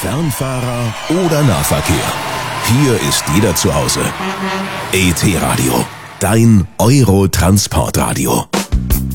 Fernfahrer oder Nahverkehr. Hier ist jeder zu Hause. ET Radio, dein Euro-Transportradio.